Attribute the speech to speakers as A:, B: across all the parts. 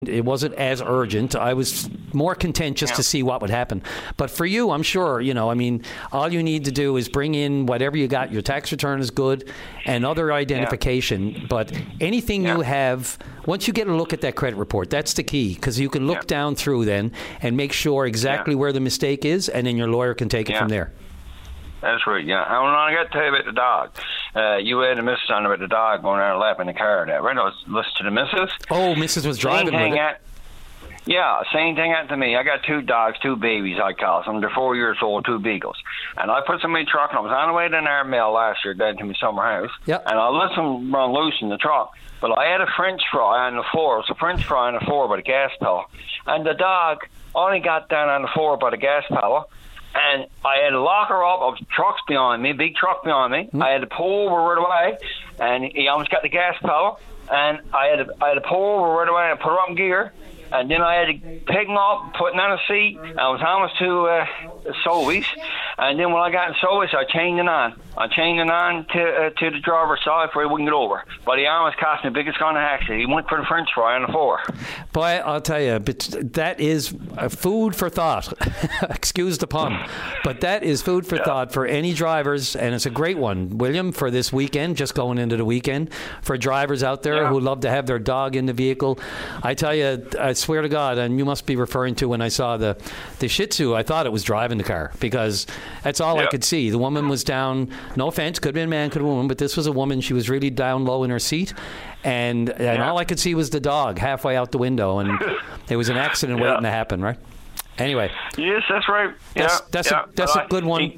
A: It wasn't as urgent. I was more content just to see what would happen. But for you, I'm sure, all you need to do is bring in whatever you got. Your tax return is good and other identification. But anything you have, once you get a look at that credit report, that's the key, because you can look down through then and make sure exactly where the mistake is, and then your lawyer can take it from there.
B: That's right, yeah. And I got to tell you about the dog. You had a missus on about the dog going down a lap in the car. Right? I was listening to the missus.
A: Oh, missus was driving with it.
B: Same thing happened to me. I got 2 dogs, 2 babies, I call them. They're 4 years old, 2 beagles. And I put some in the truck, and I was on the way to an Armel last year down to my summer house.
A: Yep.
B: And I let them run loose in the truck. But I had a French fry on the floor. It was a French fry on the floor by the gas pedal. And the dog only got down on the floor by the gas pedal. And I had to lock her up. Of trucks behind me, big truck behind me. I had to pull over right away, and he almost got the gas pedal. And I had to pull over right away and put her up in gear. And then I had to pick him up, put him on a seat. I was almost to Sobeys. And then when I got in Sobeys, I chained it on. To the driver's side before he wouldn't get over. But he almost cost me the biggest kind of accident. He went for the French fry on the floor.
A: Boy, I'll tell you, but that is food for thought. Excuse the pun. But that is food for thought for any drivers, and it's a great one, William, for this weekend, just going into the weekend, for drivers out there who love to have their dog in the vehicle. I tell you, I swear to God, and you must be referring to when I saw the Shih Tzu, I thought it was driving the car, because that's all I could see. The woman was down, no offense, could have been a man, could have been a woman, but this was a woman. She was really down low in her seat, and all I could see was the dog halfway out the window, and there was an accident waiting to happen, right? Anyway.
B: Yes, that's right.
A: That's a good one.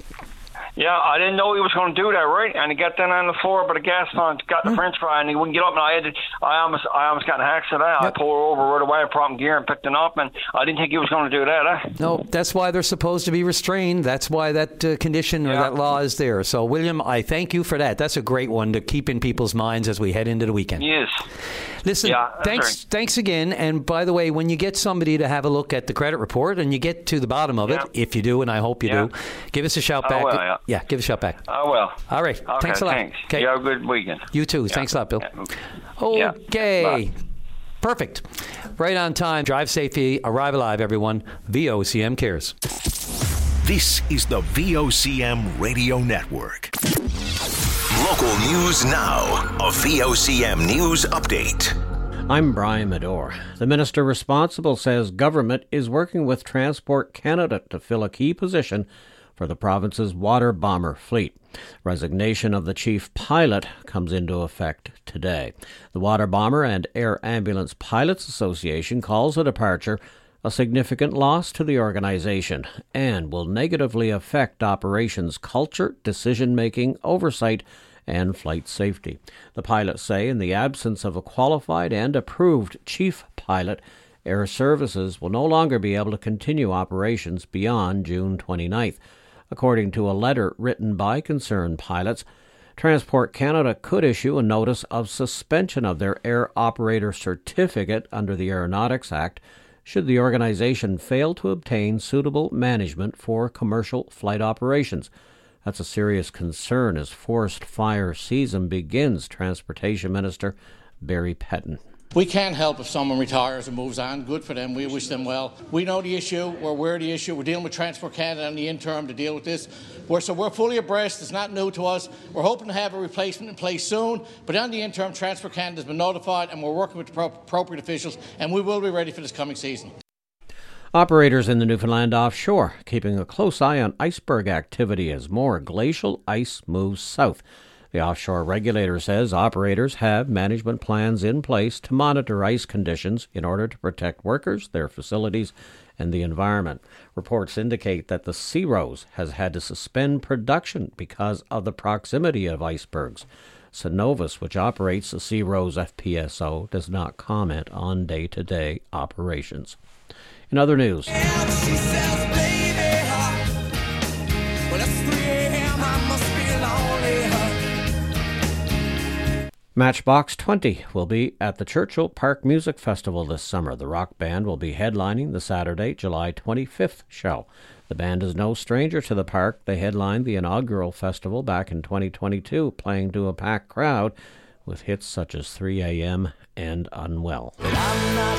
B: I didn't know he was going to do that, right? And he got down on the floor by the gas pump, got the French fry, and he wouldn't get up. And I almost got in an accident. I pulled her over right away, put him in gear, and picked him up. And I didn't think he was going to do that.
A: No, that's why they're supposed to be restrained. That's why that condition or that law is there. So, William, I thank you for that. That's a great one to keep in people's minds as we head into the weekend.
B: Yes.
A: Listen, thanks again. And by the way, when you get somebody to have a look at the credit report and you get to the bottom of it, if you do, and I hope you do, give us a shout back. Give us a shout back.
B: I will.
A: All right.
B: Okay,
A: thanks a lot.
B: Thanks.
A: Okay.
B: You have a good weekend.
A: You too. Thanks a lot, Bill. Okay. Perfect. Right on time. Drive safely. Arrive alive, everyone. VOCM cares.
C: This is the VOCM Radio Network. Local news now. A VOCM News Update.
D: I'm Brian Medore. The minister responsible says government is working with Transport Canada to fill a key position for the province's water bomber fleet. Resignation of the chief pilot comes into effect today. The Water Bomber and Air Ambulance Pilots Association calls the departure a significant loss to the organization and will negatively affect operations culture, decision-making, oversight, and flight safety. The pilots say in the absence of a qualified and approved chief pilot, Air Services will no longer be able to continue operations beyond June 29th. According to a letter written by concerned pilots, Transport Canada could issue a notice of suspension of their air operator certificate under the Aeronautics Act should the organization fail to obtain suitable management for commercial flight operations. That's a serious concern as forced fire season begins, Transportation Minister Barry Pettin.
E: We can't help if someone retires and moves on. Good for them. We wish them well. We know the issue. We're aware of the issue. We're dealing with Transport Canada in the interim to deal with this. We're fully abreast. It's not new to us. We're hoping to have a replacement in place soon. But on the interim, Transport Canada has been notified, and we're working with the appropriate officials, and we will be ready for this coming season.
D: Operators in the Newfoundland offshore keeping a close eye on iceberg activity as more glacial ice moves south. The offshore regulator says operators have management plans in place to monitor ice conditions in order to protect workers, their facilities, and the environment. Reports indicate that the SeaRose has had to suspend production because of the proximity of icebergs. Cenovus, which operates the SeaRose FPSO, does not comment on day-to-day operations. In other news, Matchbox 20 will be at the Churchill Park Music Festival this summer. The rock band will be headlining the Saturday, July 25th show. The band is no stranger to the park. They headlined the inaugural festival back in 2022, playing to a packed crowd with hits such as 3 a.m. and Unwell.